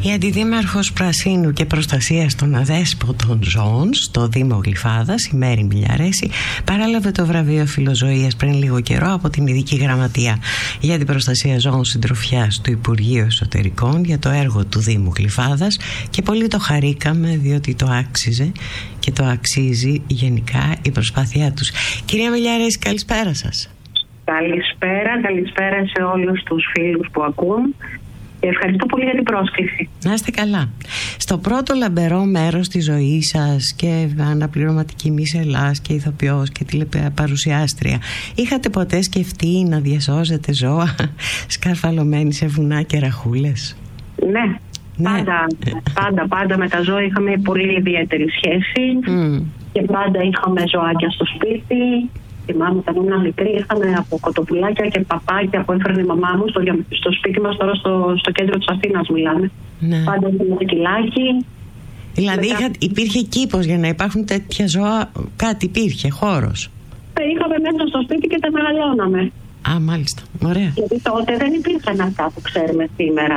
Η Αντιδήμαρχος Πρασίνου και Προστασίας των Αδέσποτων Ζώων στο Δήμο Γλυφάδας, η Μέρη Μιλιαρέση, παράλαβε το βραβείο Φιλοζωίας πριν λίγο καιρό από την Ειδική Γραμματεία για την Προστασία Ζώων Συντροφιάς του Υπουργείου Εσωτερικών για το έργο του Δήμου Γλυφάδας, και πολύ το χαρήκαμε, διότι το άξιζε και το αξίζει γενικά η προσπάθειά τους. Κυρία Μιλιαρέση, καλησπέρα σας. Καλησπέρα σε όλους τους φίλους που ακούν. Ευχαριστώ πολύ για την πρόσκληση. Να είστε καλά. Στο πρώτο λαμπερό μέρος της ζωής σας και αναπληρωματική Μις Ελλάς και ηθοποιός και τηλεπαρουσιάστρια, είχατε ποτέ σκεφτεί να διασώζετε ζώα σκαρφαλωμένοι σε βουνά και ραχούλες? Ναι. Πάντα με τα ζώα είχαμε πολύ ιδιαίτερη σχέση και πάντα είχαμε ζωάκια στο σπίτι. Θυμάμαι όταν ήμουν μικρή, είχαμε από κοτοπουλάκια και παπάκια που έφερνε η μαμά μου στο σπίτι μας, τώρα στο κέντρο της Αθήνας μιλάμε. Ναι. Πάντα είχαμε σκυλάκι. Δηλαδή υπήρχε κήπος για να υπάρχουν τέτοια ζώα, κάτι υπήρχε, χώρος? Είχαμε μέσα στο σπίτι και τα μεγαλώναμε. Α, μάλιστα, ωραία. Γιατί τότε δεν υπήρχαν αυτά που ξέρουμε σήμερα.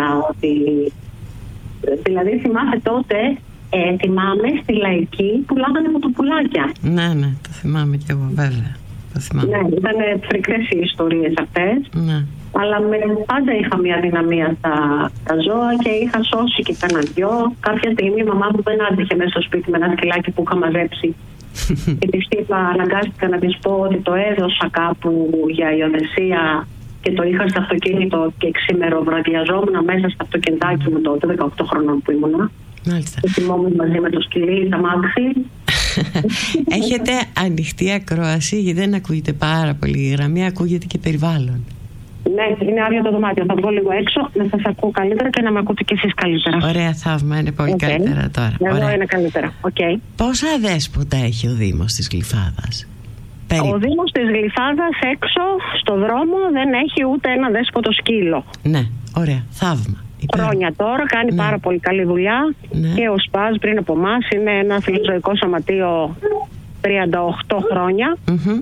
Δηλαδή θυμάμαι τότε, θυμάμαι στη Λαϊκή πουλάγανε κοτοπουλάκια. Ναι, το θυμάμαι κι εγώ βέβαια. Ναι, ήταν φρικρές οι ιστορίες αυτές. Ναι. Αλλά πάντα είχα μια δυναμία τα ζώα και είχα σώσει και κανένα δυο. Κάποια στιγμή η μαμά μου δεν άντυχε μέσα στο σπίτι με ένα σκυλάκι που είχα μαζέψει. Και της είπα, αναγκάστηκα να της πω ότι το έδωσα κάπου για υιοθεσία και το είχα στο αυτοκίνητο και ξημεροβραδιαζόμουν μέσα στο αυτοκινητάκι μου τότε, 18 χρονών που ήμουνα. Μάλιστα. Και θυμόμουν μαζί με το σκυλί, τα μάξι. Έχετε ανοιχτή ακρόαση, γιατί δεν ακούγεται πάρα πολύ η γραμμή, ακούγεται και περιβάλλον. Ναι, είναι άδειο το δωμάτιο. Θα βγω λίγο έξω να σας ακούω καλύτερα και να με ακούτε κι εσείς καλύτερα. Ωραία, θαύμα, είναι πολύ καλύτερα τώρα. Εδώ είναι καλύτερα. Πόσα αδέσποτα έχει ο Δήμος της Γλυφάδας? Ο Δήμος της Γλυφάδας έξω στο δρόμο δεν έχει ούτε ένα δέσποτο σκύλο. Ναι, ωραία, θαύμα. Χρόνια τώρα κάνει πάρα πολύ καλή δουλειά. Και ο ΣΠΑΣ πριν από εμάς είναι ένα φιλοζωικό σωματείο 38 χρόνια.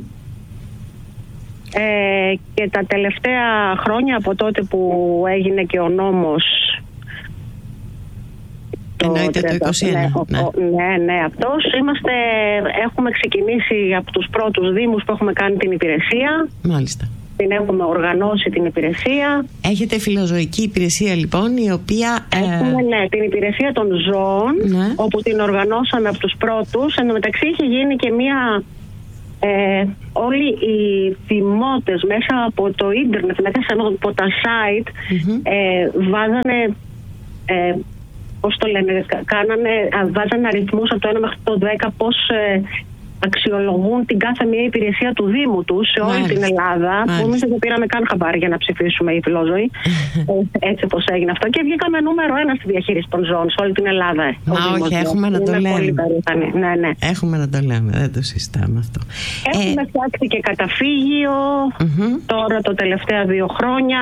Και τα τελευταία χρόνια από τότε που έγινε και ο νόμος, εννοείται το 21. Ναι, αυτός έχουμε ξεκινήσει από τους πρώτους δήμους που έχουμε κάνει την υπηρεσία. Μάλιστα. Την έχουμε οργανώσει την υπηρεσία. Έχετε φιλοζωική υπηρεσία λοιπόν, η οποία... Έχουμε την υπηρεσία των ζώων, όπου την οργανώσαμε από τους πρώτους. Εν τω μεταξύ είχε γίνει και μία... όλοι οι θυμότες μέσα από το ίντερνετ, μέσα από τα site, βάζανε... πώς το λένε, βάζανε αριθμούς από το 1 μέχρι το 10 πώς αξιολογούν την κάθε μία υπηρεσία του Δήμου τους σε όλη την Ελλάδα. Που εμείς δεν πήραμε καν χαμπάρι για να ψηφίσουμε οι φιλόζωοι. Έτσι όπως έγινε αυτό. Και βγήκαμε νούμερο 1 στη διαχείριση των ζώων σε όλη την Ελλάδα. Όχι, έχουμε να το λέμε. Ναι. Έχουμε να το λέμε, δεν το συζητάμε αυτό. Έχουμε φτιάξει και καταφύγιο τώρα το τελευταία 2 χρόνια.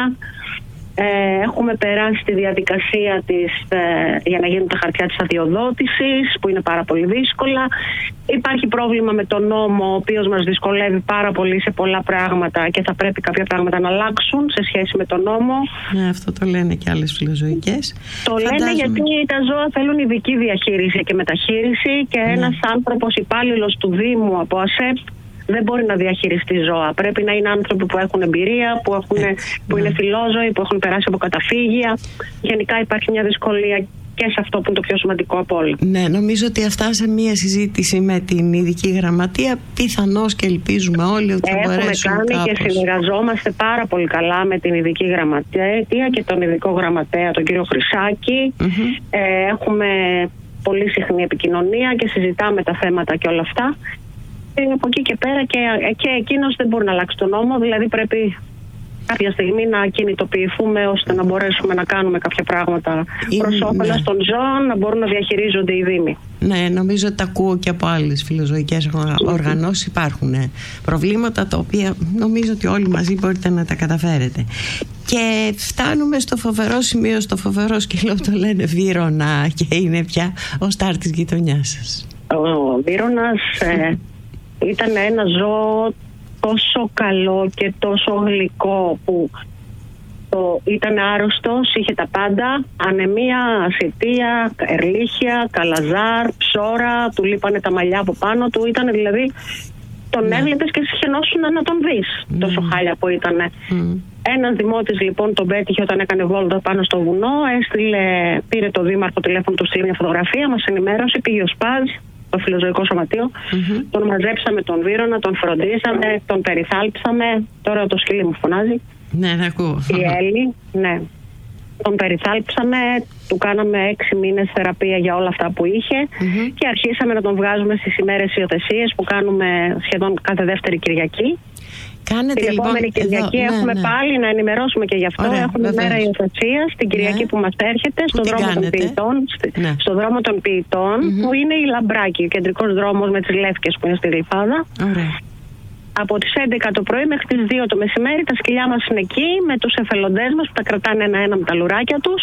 Έχουμε περάσει τη διαδικασία για να γίνουν τα χαρτιά της αδειοδότησης, που είναι πάρα πολύ δύσκολα. Υπάρχει πρόβλημα με τον νόμο, ο οποίος μας δυσκολεύει πάρα πολύ σε πολλά πράγματα και θα πρέπει κάποια πράγματα να αλλάξουν σε σχέση με τον νόμο. Ναι, αυτό το λένε και άλλες φιλοζωικές. Το λένε γιατί τα ζώα θέλουν ειδική διαχείριση και μεταχείριση και ένας άνθρωπος υπάλληλος του Δήμου από ΑΣΕΠ δεν μπορεί να διαχειριστεί ζώα. Πρέπει να είναι άνθρωποι που έχουν εμπειρία, που είναι φιλόζωοι, που έχουν περάσει από καταφύγια. Γενικά υπάρχει μια δυσκολία και σε αυτό που είναι το πιο σημαντικό από όλα. Ναι, νομίζω ότι αυτά σε μια συζήτηση με την Ειδική Γραμματεία πιθανώς και ελπίζουμε όλοι ότι θα μπορέσουν κάπως. Έχουμε κάνει και συνεργαζόμαστε πάρα πολύ καλά με την Ειδική Γραμματεία και τον Ειδικό Γραμματέα, τον κύριο Χρυσάκη. Έχουμε πολύ συχνή επικοινωνία και συζητάμε τα θέματα και όλα αυτά. Από εκεί και πέρα και εκείνος δεν μπορεί να αλλάξει τον νόμο, δηλαδή πρέπει κάποια στιγμή να κινητοποιηθούμε ώστε να μπορέσουμε να κάνουμε κάποια πράγματα προς όφελος των ζώων, να μπορούν να διαχειρίζονται οι δήμοι. Ναι, νομίζω ότι τα ακούω και από άλλες φιλοζωικές οργανώσεις. Υπάρχουν προβλήματα τα οποία νομίζω ότι όλοι μαζί μπορείτε να τα καταφέρετε. Και φτάνουμε στο φοβερό σημείο, στο φοβερό σκύλο που το λένε Βύρωνα και είναι πια ο στάρ της γειτονιάς σας. Ο Βύρωνας ήταν ένα ζώο τόσο καλό και τόσο γλυκό που Ήταν άρρωστος, είχε τα πάντα, ανεμία, ασιτεία, ερλίχια, καλαζάρ, ψώρα, του λείπανε τα μαλλιά από πάνω του, ήταν δηλαδή, τον έβλεπες και συχαινόσουν να τον δεις, τόσο χάλια που ήτανε. Ένας δημότης λοιπόν τον πέτυχε όταν έκανε βόλτα πάνω στο βουνό, πήρε το δήμαρχο τηλέφωνο του, στείλε μια φωτογραφία, μας ενημέρωσε, πήγε ο ΣΠΑΖ, το Φιλοζωικό Σωματείο, τον μαζέψαμε τον Βύρωνα, τον φροντίσαμε, τον περιθάλψαμε, τώρα το σκύλι μου φωνάζει. Ναι, να ακούω. Η Έλλη, ναι. Τον περιθάλψαμε, του κάναμε 6 μήνες θεραπεία για όλα αυτά που είχε και αρχίσαμε να τον βγάζουμε στις ημέρες υιοθεσίες που κάνουμε σχεδόν κάθε δεύτερη Κυριακή. Κάνετε, την επόμενη λοιπόν, Κυριακή εδώ, έχουμε πάλι να ενημερώσουμε και γι' αυτό. Ωραία, έχουμε μέρα υιοθεσίας την Κυριακή που μας έρχεται στον δρόμο των Ποιητών, στο δρόμο των Ποιητών που είναι η Λαμπράκη, ο κεντρικός δρόμος με τις Λεύκες που είναι στη Γλυφάδα. Από τις 11 το πρωί μέχρι τις 2 το μεσημέρι τα σκυλιά μας είναι εκεί με τους εθελοντές μας που τα κρατάνε ένα-ένα με τα λουράκια τους.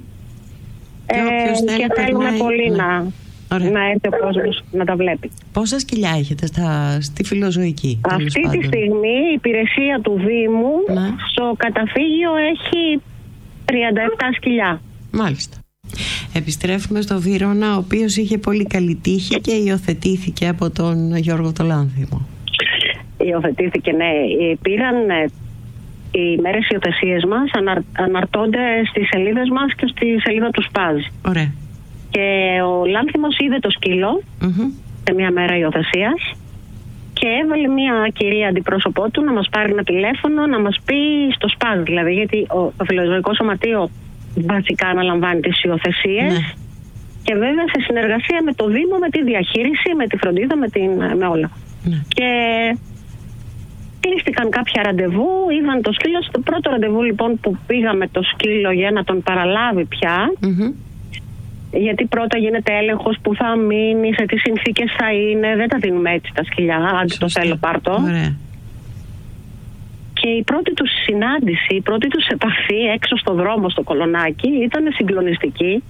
Και θέλουμε πολύ να έρθει ο κόσμος να τα βλέπει. Πόσα σκυλιά έχετε στη Φιλοζωική? Αυτή τη στιγμή η υπηρεσία του Δήμου στο καταφύγιο έχει 37 σκυλιά. Μάλιστα. Επιστρέφουμε στο Βύρωνα, ο οποίος είχε πολύ καλή τύχη και υιοθετήθηκε από τον Γιώργο το Λάνθιμο. Υιοθετήθηκε, ναι. Πήραν οι μέρες υιοθεσίες μας, αναρτώνται στις σελίδες μας και στη σελίδα του ΣΠΑΖ. Ωραία. Και ο Λάνθιμος είδε το σκύλο σε μια μέρα υιοθεσίας και έβαλε μια κυρία αντιπρόσωπό του να μας πάρει ένα τηλέφωνο, να μας πει στο ΣΠΑΖ, δηλαδή, γιατί το Φιλοζωικό Σωματείο βασικά αναλαμβάνει τις υιοθεσίες και βέβαια σε συνεργασία με το Δήμο, με τη διαχείριση, με τη φροντίδα, με όλα. Και κλείστηκαν κάποια ραντεβού, είδαν το σκύλο. Στο πρώτο ραντεβού λοιπόν που πήγαμε το σκύλο για να τον παραλάβει πια, γιατί πρώτα γίνεται έλεγχος που θα μείνει, σε τι συνθήκες θα είναι, δεν τα δίνουμε έτσι τα σκυλιά, αν το θέλω πάρτο. Και η πρώτη τους συνάντηση, η πρώτη τους επαφή έξω στο δρόμο στο Κολονάκι ήταν συγκλονιστική.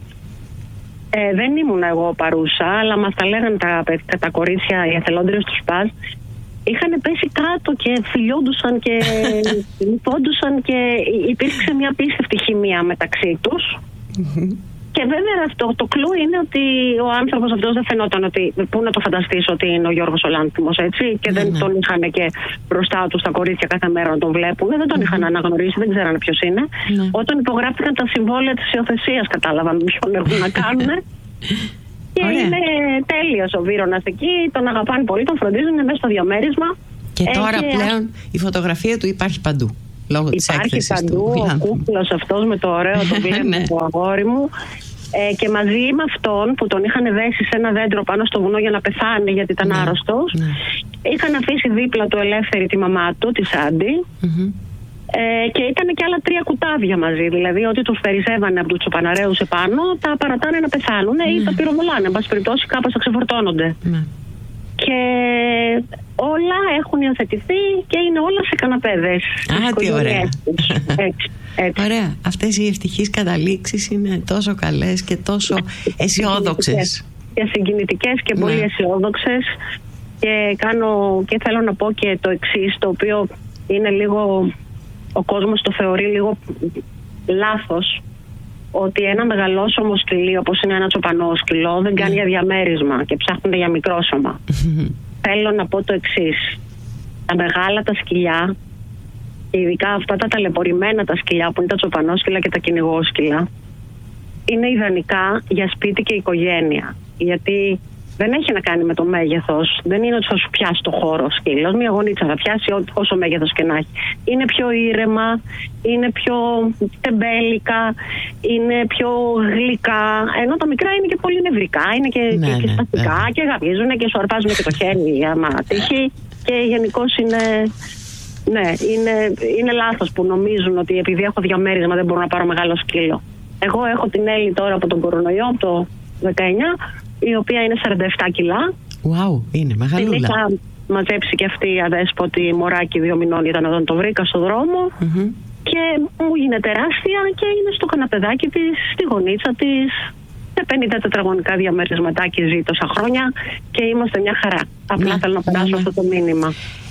Δεν ήμουν εγώ παρούσα, αλλά μας τα λέγανε τα κορίτσια, οι εθελόντριες του ΣΠΑΖ. Είχαν πέσει κάτω και φιλιόντουσαν και λυπόντουσαν και υπήρξε μια απίστευτη χημεία μεταξύ τους. Και βέβαια αυτό το κλου είναι ότι ο άνθρωπος αυτός δεν φαινόταν ότι. Πού να το φανταστείς ότι είναι ο Γιώργος ο Λάνθιμος, έτσι. Και δεν τον είχαν και μπροστά τους τα κορίτσια κάθε μέρα να τον βλέπουν. Δεν τον είχαν αναγνωρίσει, δεν ξέρανε ποιος είναι. Όταν υπογράφηκαν τα συμβόλαια της υιοθεσίας, κατάλαβαν ποιον έχουν να κάνουν. Και είναι τέλειος ο Βύρωνας εκεί, τον αγαπάνε πολύ, τον φροντίζουν μέσα στο διαμέρισμα. Και τώρα πλέον η φωτογραφία του υπάρχει παντού. Λόγω της έκθεσης παντού του. Ο κούκλος αυτός με το ωραίο το βλέμμα του αγόρι μου. Και μαζί με αυτόν που τον είχαν δέσει σε ένα δέντρο πάνω στο βουνό για να πεθάνει γιατί ήταν άρρωστος, είχαν αφήσει δίπλα του ελεύθερη τη μαμά του, τη Σάντι. Και ήταν και άλλα 3 κουτάβια μαζί. Δηλαδή, ότι τους περισσεύανε από τους τσοπαναρέους επάνω, τα παρατάνε να πεθάνουν ή τα πυροβολάνε. Εν πάση περιπτώσει, κάπως θα ξεφορτώνονται. Και όλα έχουν υιοθετηθεί και είναι όλα σε καναπέδες. Τι ωραία. Έτσι. Ωραία. Αυτές οι ευτυχείς καταλήξεις είναι τόσο καλές και τόσο αισιόδοξες. Και συγκινητικές και πολύ αισιόδοξες. Και θέλω να πω και το εξής, το οποίο είναι λίγο. Ο κόσμος το θεωρεί λίγο λάθος, ότι ένα μεγαλόσωμο σκυλί όπως είναι ένα τσοπανό σκυλό δεν κάνει για διαμέρισμα και ψάχνονται για μικρόσωμα. Θέλω να πω το εξής. Τα μεγάλα τα σκυλιά, ειδικά αυτά τα ταλαιπωρημένα τα σκυλιά που είναι τα τσοπανόσκυλα και τα κυνηγόσκυλα, είναι ιδανικά για σπίτι και οικογένεια. Γιατί δεν έχει να κάνει με το μέγεθος. Δεν είναι ότι θα σου πιάσει το χώρο ο σκύλος. Μια γονίτσα θα πιάσει όσο μέγεθος και να έχει. Είναι πιο ήρεμα, είναι πιο τεμπέλικα, είναι πιο γλυκά. Ενώ τα μικρά είναι και πολύ νευρικά, είναι και σπαστικά και γαβίζουν και σου αρπάζουν και το χέρι άμα τύχει. Και γενικώς είναι λάθος που νομίζουν ότι επειδή έχω διαμέρισμα δεν μπορώ να πάρω μεγάλο σκύλο. Εγώ έχω την Έλλη τώρα από τον κορονοϊό, από το 19, η οποία είναι 47 κιλά. Wow, είναι μεγαλούλα. Την είχα μαζέψει και αυτή η αδέσποτη μωράκι 2 μηνών, ήταν όταν το βρήκα στο δρόμο. Και μου είναι τεράστια και είναι στο καναπεδάκι της, στη γωνίτσα της. Σε 50 τετραγωνικά διαμερισματάκι ζει τόσα χρόνια και είμαστε μια χαρά. Απλά θέλω να περάσω αυτό το μήνυμα.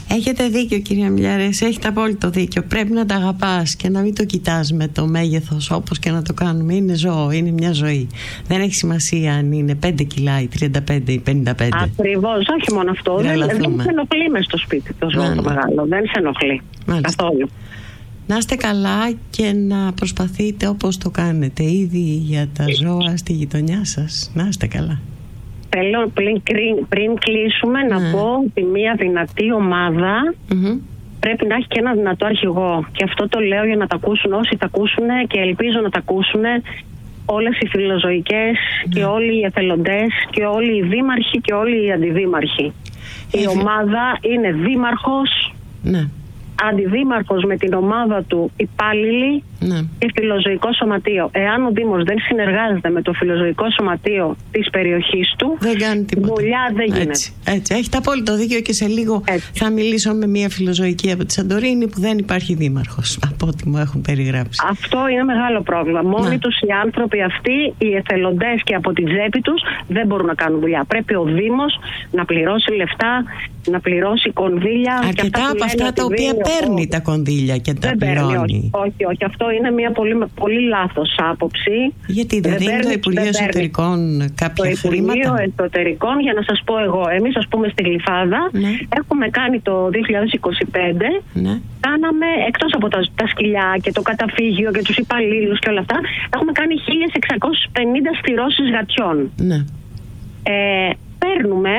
Έχετε δίκιο, κυρία Μιλιαρέση, έχετε απόλυτο δίκιο. Πρέπει να τα αγαπάς και να μην το κοιτάς με το μέγεθος, όπως και να το κάνουμε. Είναι ζώο, είναι μια ζωή. Δεν έχει σημασία αν είναι 5 κιλά ή 35 ή 55. Ακριβώς, όχι μόνο αυτό. Δεν σε ενοχλεί μες στο σπίτι το ζώο το μεγάλο. Δεν σε ενοχλεί καθόλου. Να είστε καλά και να προσπαθείτε όπως το κάνετε ήδη για τα ζώα στη γειτονιά σας. Να είστε καλά. Θέλω πριν κλείσουμε να πω ότι μια δυνατή ομάδα πρέπει να έχει και ένα δυνατό αρχηγό. Και αυτό το λέω για να τα ακούσουν όσοι τα ακούσουν και ελπίζω να τα ακούσουν όλες οι φιλοζωικές και όλοι οι εθελοντές και όλοι οι δήμαρχοι και όλοι οι αντιδήμαρχοι. Η ομάδα είναι δήμαρχος, αντιδήμαρχος με την ομάδα του υπάλληλοι και φιλοζωικό σωματείο. Εάν ο Δήμος δεν συνεργάζεται με το φιλοζωικό σωματείο της περιοχής του, δεν κάνει τίποτα. Δουλειά δεν γίνεται. Έτσι. Έχετε απόλυτο δίκιο και σε λίγο θα μιλήσω με μια φιλοζωική από τη Σαντορίνη που δεν υπάρχει δήμαρχος, από ό,τι μου έχουν περιγράψει. Αυτό είναι μεγάλο πρόβλημα. Μόνοι τους οι άνθρωποι αυτοί, οι εθελοντές και από την τσέπη τους, δεν μπορούν να κάνουν δουλειά. Πρέπει ο Δήμος να πληρώσει λεφτά, να πληρώσει κονδύλια. Αρκετά από αυτά τα οποία παίρνει τα κονδύλια και τα πληρώνει. Όχι. Αυτό είναι μια πολύ λάθος άποψη. Γιατί δεν δίνει το Υπουργείο Εσωτερικών κάποια χρήματα? Το Υπουργείο Εσωτερικών, για να σας πω εγώ, εμείς ας πούμε στη Γλυφάδα έχουμε κάνει το 2025, κάναμε εκτός από τα σκυλιά και το καταφύγιο και τους υπαλλήλους και όλα αυτά, έχουμε κάνει 1650 στηρώσεις γατιών. Παίρνουμε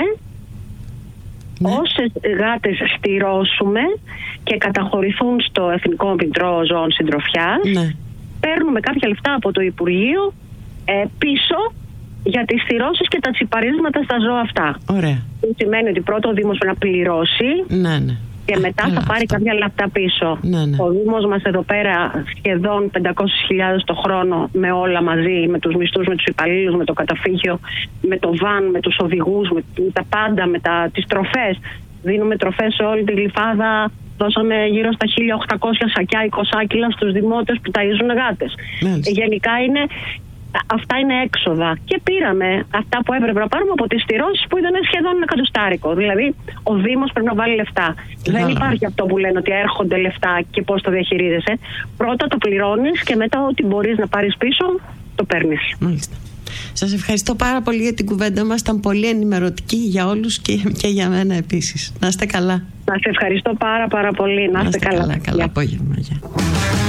όσες γάτες στηρώσουμε και καταχωρηθούν στο Εθνικό Μητρό Ζώων Συντροφιάς, παίρνουμε κάποια λεφτά από το Υπουργείο πίσω για τις στηρώσεις και τα τσιπαρίσματα στα ζώα αυτά. Ωραία. Αυτό σημαίνει ότι πρώτα ο Δήμος πρέπει να πληρώσει και μετά θα πάρει κάποια λεπτά πίσω. Ο Δήμος μας εδώ πέρα σχεδόν 500.000 το χρόνο με όλα μαζί, με τους μισθούς, με τους υπαλλήλους, με το καταφύγιο, με το βαν, με τους οδηγούς, με τα πάντα, με τις τροφές. Δίνουμε τροφές σε όλη τη Γλυφάδα. Δώσαμε γύρω στα 1.800 σακιά 20 κιλά στους δημότες που ταΐζουν γάτες. Γενικά αυτά είναι έξοδα. Και πήραμε αυτά που έπρεπε να πάρουμε από τις στηρώσεις που ήταν σχεδόν ένα εκατοστάρικο. Δηλαδή, ο Δήμος πρέπει να βάλει λεφτά. Δεν υπάρχει αυτό που λένε ότι έρχονται λεφτά και πώς το διαχειρίζεσαι. Πρώτα το πληρώνεις και μετά ό,τι μπορείς να πάρεις πίσω, το παίρνεις. Μάλιστα. Σας ευχαριστώ πάρα πολύ για την κουβέντα μας. Ήταν πολύ ενημερωτική για όλους και για μένα επίσης. Να είστε καλά. Σας ευχαριστώ πάρα πολύ. Να είστε καλά. Καλά απόγευμα.